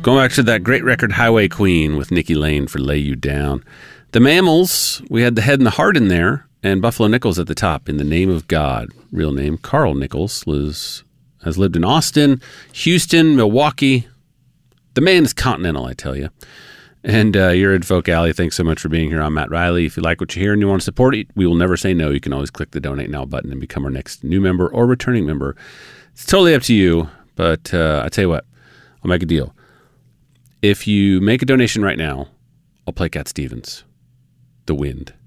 Going back to that great record, Highway Queen, with Nikki Lane for Lay You Down. The Mammals, we had the Head and the Heart in there, and Buffalo Nichols at the top, In the Name of God. Real name, Carl Nichols, has lived in Austin, Houston, Milwaukee. The man is continental, I tell you. And you're at Folk Alley. Thanks so much for being here. I'm Matt Riley. If you like what you hear and you want to support it, we will never say no. You can always click the Donate Now button and become our next new member or returning member. It's totally up to you, but I tell you what, I'll make a deal. If you make a donation right now, I'll play Cat Stevens, The Wind.